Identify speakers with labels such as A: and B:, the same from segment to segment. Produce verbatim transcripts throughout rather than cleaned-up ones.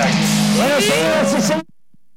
A: Bueno, señoras y señores.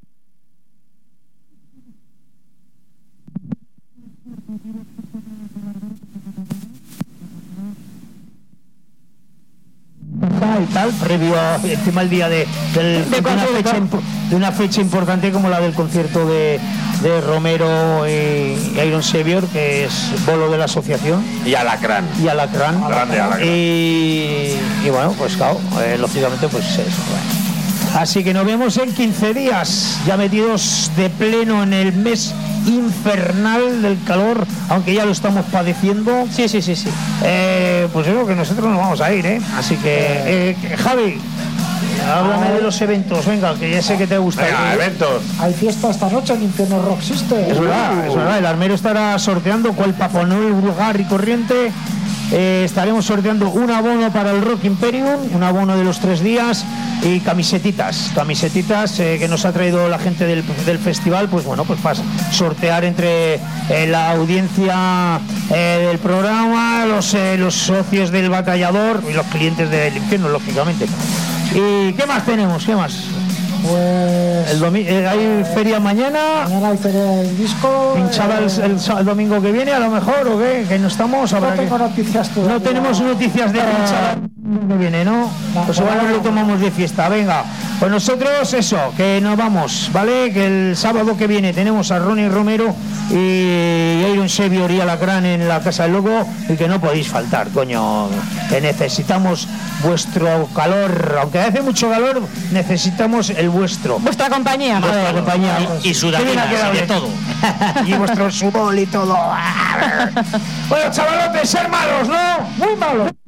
A: Y tal, previo a encima el día de, del, de, de, una fecha, de una fecha importante como la del concierto de, de Romero y Iron Savior, que es bolo de la asociación,
B: y Alacrán
A: y Alacrán,
B: Grande Alacrán.
A: Y, y bueno, pues claro, eh, lógicamente pues eso, bueno. Así que nos vemos en quince días, ya metidos de pleno en el mes infernal del calor, aunque ya lo estamos padeciendo. Sí, sí, sí, sí. Eh, pues creo que nosotros nos vamos a ir, ¿eh? Así que, eh, Javi, háblame de los eventos, venga, que ya sé que te gusta.
B: Venga, eventos.
C: Hay fiesta esta noche en Infierno Rock System.
A: Es verdad, es verdad. El armero estará sorteando cual Papá Noel vulgar y corriente. Eh, estaremos sorteando un abono para el Rock Imperium, un abono de los tres días y camisetitas, camisetitas eh, que nos ha traído la gente del, del festival, pues bueno, pues para sortear entre eh, la audiencia eh, del programa, los, eh, los socios del batallador y los clientes del infierno, lógicamente. ¿Y qué más tenemos? ¿Qué más?
C: Pues
A: el domi- eh, hay feria mañana.
C: Mañana hay feria del disco.
A: Pinchada
C: eh,
A: el, el, el domingo que viene, a lo mejor, o qué, que no estamos.
C: No
A: habrá
C: tengo
A: que...
C: noticias todavía.
A: No tenemos noticias de pinchada que viene, ¿no?
C: No,
A: Pues
C: no,
A: igual nos
C: no.
A: lo tomamos de fiesta. Venga, pues nosotros eso, que nos vamos, ¿vale? Que el sábado que viene tenemos a Ronnie Romero y Iron Savior y Alacrán en la Casa del Loco, y que no podéis faltar, coño, que necesitamos vuestro calor, aunque hace mucho calor, necesitamos el vuestro.
D: Vuestra compañía.
A: Vuestra compañía.
E: Y, y sudadinas, y de todo.
A: Y vuestro sudor y todo. Bueno, chavalotes, ser malos, ¿no? Muy malos.